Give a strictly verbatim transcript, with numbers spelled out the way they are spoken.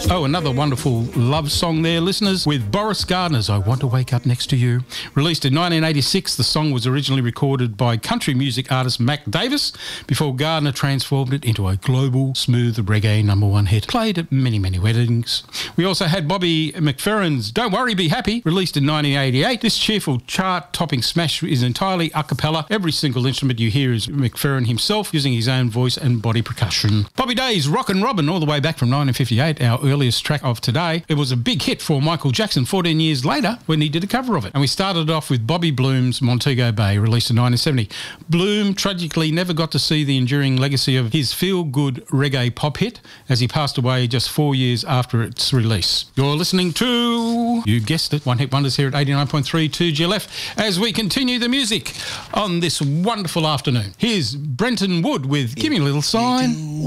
Oh, another wonderful love song there, listeners, with Boris Gardner's I Want to Wake Up Next to You. Released in nineteen eighty-six, the song was originally recorded by country music artist Mac Davis before Gardner transformed it into a global, smooth reggae number one hit, played at many, many weddings. We also had Bobby McFerrin's Don't Worry, Be Happy, released in nineteen eighty-eight. This cheerful chart-topping smash is entirely a cappella. Every single instrument you hear is McFerrin himself using his own voice and body percussion. Bobby Day's Rockin' Robin, all the way back from nineteen fifty-eight, our earliest track of today. It was a big hit for Michael Jackson fourteen years later when he did a cover of it. And we started off with Bobby Bloom's Montego Bay, released in nineteen seventy. Bloom tragically never got to see the enduring legacy of his feel-good reggae pop hit as he passed away just four years after its release. You're listening to, you guessed it, One Hit Wonders here at eighty-nine point three two G L F as we continue the music on this wonderful afternoon. Here's Brenton Wood with Give Me a Little Sign.